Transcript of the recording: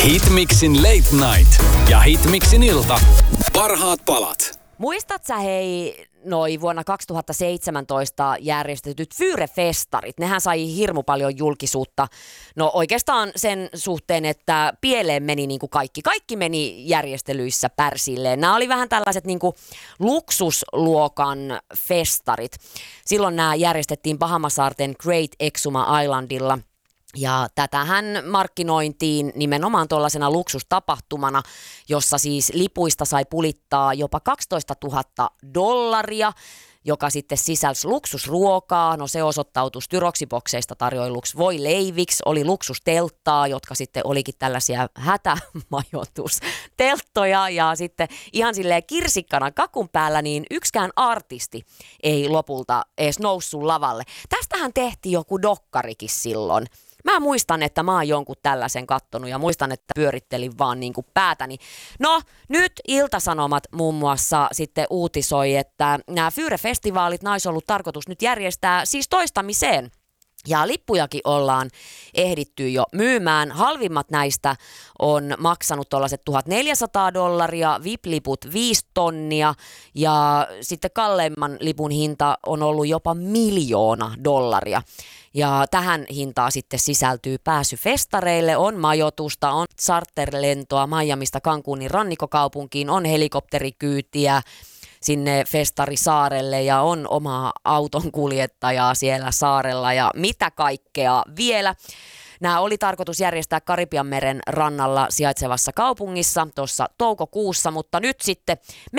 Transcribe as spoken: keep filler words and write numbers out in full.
Hitmixin Late Night ja Hitmixin ilta. Parhaat palat. Muistat sä hei noi vuonna kaksituhattaseitsemäntoista järjestetyt Fyre-festarit? Nehän sai hirmu paljon julkisuutta. No oikeastaan sen suhteen, että pieleen meni niin kuin kaikki. Kaikki meni järjestelyissä pärsilleen. Nämä oli vähän tällaiset niin kuin luksusluokan festarit. Silloin nämä järjestettiin Bahamasaarten Great Exuma Islandilla. Ja tätähän markkinointiin nimenomaan tuollaisena luksustapahtumana, jossa siis lipuista sai pulittaa jopa kaksitoistatuhatta dollaria, joka sitten sisälsi luksusruokaa. No se osoittautui styroksibokseista tarjoiluksi voi leiviksi, oli luksustelttaa, jotka sitten olikin tällaisia hätämajoitustelttoja ja sitten ihan silleen kirsikkana kakun päällä, niin yksikään artisti ei lopulta edes noussut lavalle. Tästähän tehtiin joku dokkarikin silloin. Mä muistan, että mä oon jonkun tällaisen kattonut ja muistan, että pyörittelin vaan niin kuin päätäni. No nyt Ilta-Sanomat muun muassa sitten uutisoi, että nämä Fyre-festivaalit nais ollut tarkoitus nyt järjestää siis toistamiseen. Ja lippujakin ollaan ehditty jo myymään. Halvimmat näistä on maksanut tuollaiset tuhatneljäsataa dollaria, V I P-liput viisi tonnia ja sitten kalleimman lipun hinta on ollut jopa miljoona dollaria. Ja tähän hintaan sitten sisältyy pääsy festareille, on majoitusta, on charterlentoa Miamista Cancunin rannikkokaupunkiin, on helikopterikyytiä sinne festarisaarelle ja on omaa auton kuljettajaa siellä saarella ja mitä kaikkea vielä. Nämä oli tarkoitus järjestää Karibianmeren rannalla sijaitsevassa kaupungissa tuossa toukokuussa, mutta nyt sitten